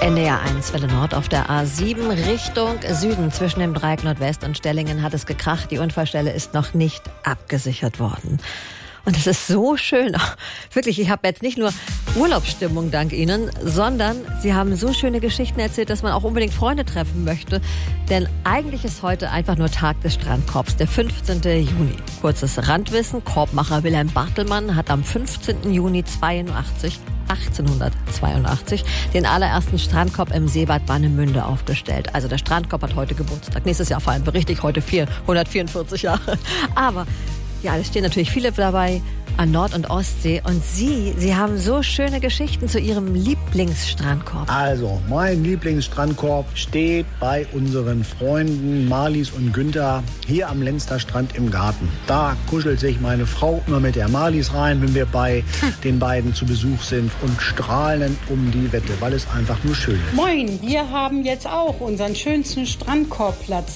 NDR 1 Welle Nord auf der A7 Richtung Süden. Zwischen dem Dreieck Nordwest und Stellingen hat es gekracht. Die Unfallstelle ist noch nicht abgesichert worden. Und es ist so schön. Wirklich, ich habe jetzt nicht nur Urlaubsstimmung dank Ihnen, sondern Sie haben so schöne Geschichten erzählt, dass man auch unbedingt Freunde treffen möchte. Denn eigentlich ist heute einfach nur Tag des Strandkorbs, der 15. Juni. Kurzes Randwissen: Korbmacher Wilhelm Bartelmann hat am 15. Juni 1882 den allerersten Strandkorb im Seebad Warnemünde aufgestellt. Also der Strandkorb hat heute Geburtstag. Nächstes Jahr feiern wir richtig, heute 144 Jahre. Aber ja, es stehen natürlich viele dabei an Nord- und Ostsee. Und Sie haben so schöne Geschichten zu Ihrem Lieblingsstrandkorb. Also, mein Lieblingsstrandkorb steht bei unseren Freunden Marlies und Günther hier am Lenzter Strand im Garten. Da kuschelt sich meine Frau immer mit der Marlies rein, wenn wir bei den beiden zu Besuch sind, und strahlen um die Wette, weil es einfach nur schön ist. Moin, wir haben jetzt auch unseren schönsten Strandkorbplatz